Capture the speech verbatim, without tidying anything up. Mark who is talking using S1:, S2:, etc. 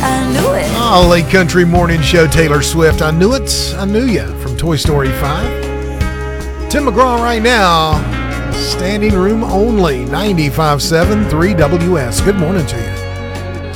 S1: I knew it.
S2: Oh, late country morning show, Taylor Swift. I knew it. I knew ya from Toy Story five. Tim McGraw right now. Standing room only. ninety-five point seven, three W S. Good morning to you.